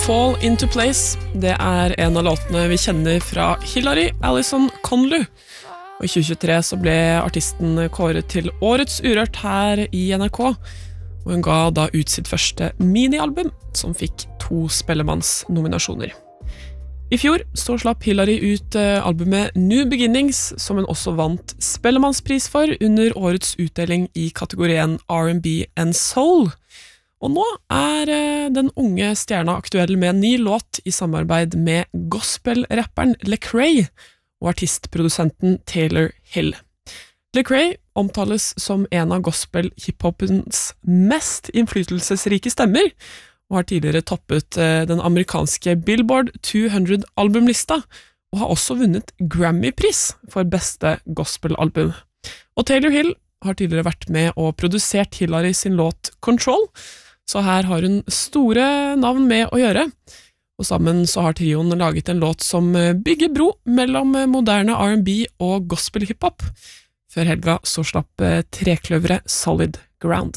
Fall Into Place, det en av låtene vi kjenner fra Hillary Alison Conley. Og i 2023 så ble artisten kåret til Årets Urørt her i NRK, og hun ga da ut sitt første minialbum, som fikk 2 spellemannsnominasjoner. I fjor så slapp Hillary ut albumet New Beginnings, som hun også vant spellemannspris for under årets utdeling i kategorien R&B and Soul. Og nå den unge stjerna aktuell med en ny låt i samarbeid med gospel-rapperen Lecrae og artistprodusenten Taylor Hill. Lecrae omtales som en av gospel-hiphopens mest innflytelsesrike stemmer, og har tidligere toppet den amerikanske Billboard 200 albumlista, og har også vunnet Grammy-pris for beste gospelalbum. Og Taylor Hill har tidligere vært med og produsert Hillary sin låt Control, så her har hun store navn med å gjøre. Og sammen så har trioen laget en låt som bygger bro mellom moderne R&B og gospel hiphop. Før helga så slapp trekløvere Solid Ground.